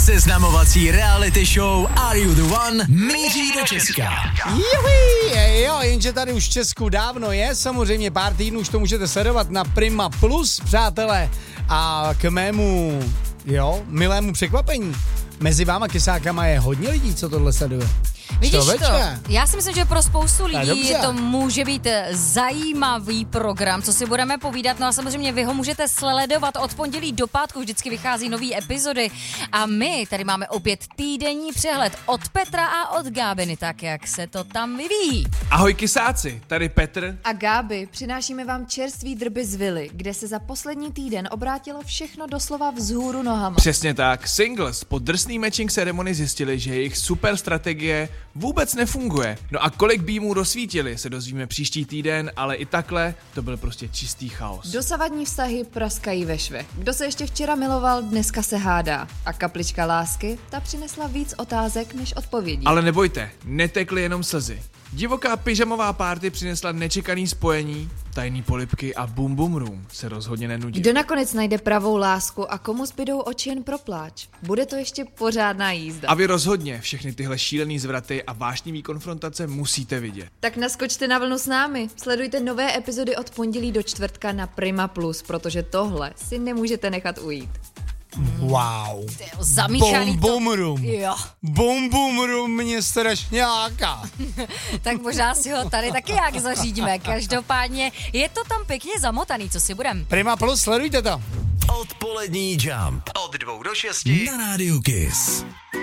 Seznamovací reality show Are You The One míří do Česka. Juhu, jo, jenže tady už v Česku dávno je, samozřejmě pár týdnů už to můžete sledovat na Prima Plus, přátelé. A k mému, milému překvapení, mezi váma kysákama je hodně lidí, co tohle sleduje. Vidíš to? Já si myslím, že pro spoustu lidí to může být zajímavý program, co si budeme povídat. No a samozřejmě vy ho můžete sledovat od pondělí do pátku, vždycky vychází nový epizody. A my tady máme opět týdenní přehled od Petra a od Gábiny, tak jak se to tam vyvíjí. Ahoj kysáci, tady Petr a Gáby, přinášíme vám čerstvý drby z vily, kde se za poslední týden obrátilo všechno doslova vzhůru nohama. Přesně tak, Singles po drsný matching ceremony zjistili, že jejich super strategie vůbec nefunguje. No a kolik býmů rozsvítili, se dozvíme příští týden, ale i takhle to byl prostě čistý chaos. Dosavadní vztahy praskají ve švech. Kdo se ještě včera miloval, dneska se hádá. A kaplička lásky, ta přinesla víc otázek než odpovědí. Ale nebojte, netekly jenom slzy. Divoká pyžamová party přinesla nečekaný spojení, tajný polibky a bum bum room se rozhodně nenudí. Kdo nakonec najde pravou lásku a komu zbydou oči jen pro pláč? Bude to ještě pořádná jízda. A vy rozhodně všechny tyhle šílený zvraty a vášnivý konfrontace musíte vidět. Tak naskočte na vlnu s námi. Sledujte nové epizody od pondělí do čtvrtka na Prima Plus, protože tohle si nemůžete nechat ujít. Wow. Zamíchaný Bum room. Jo. Bum room mě strašně láká. Tak možná si ho tady taky jak zařídíme. Každopádně je to tam pěkně zamotaný, co si budem. Prima Plus, sledujte to. Odpolední Jump od 2 do 6 na Rádiu Kiss.